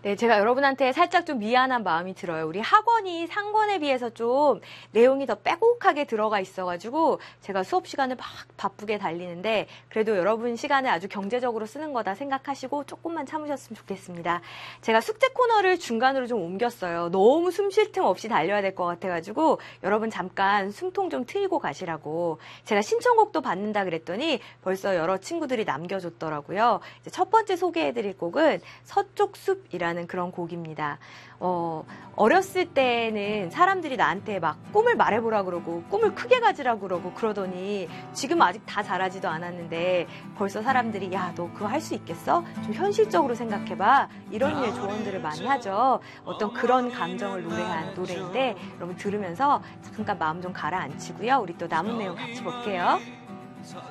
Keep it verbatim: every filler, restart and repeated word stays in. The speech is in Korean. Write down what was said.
네, 제가 여러분한테 살짝 좀 미안한 마음이 들어요. 우리 학원이 상권에 비해서 좀 내용이 더 빼곡하게 들어가 있어가지고 제가 수업 시간을 막 바쁘게 달리는데 그래도 여러분 시간을 아주 경제적으로 쓰는 거다 생각하시고 조금만 참으셨으면 좋겠습니다. 제가 숙제 코너를 중간으로 좀 옮겼어요. 너무 숨 쉴 틈 없이 달려야 될 것 같아가지고 여러분 잠깐 숨통 좀 트이고 가시라고. 제가 신청곡도 받는다 그랬더니 벌써 여러 친구들이 남겨줬더라고요. 이제 첫 번째 소개해드릴 곡은 서쪽숲이라는 그런 곡입니다. 어, 어렸을 때는 사람들이 나한테 막 꿈을 말해보라 그러고 꿈을 크게 가지라 그러고 그러더니 지금 아직 다 자라지도 않았는데 벌써 사람들이 야, 너 그거 할 수 있겠어? 좀 현실적으로 생각해봐. 이런 류의 조언들을 많이 하죠. 어떤 그런 감정을 노래한 노래인데 여러분 들으면서 잠깐 마음 좀 가라앉히고요. 우리 또 남은 내용 같이 볼게요.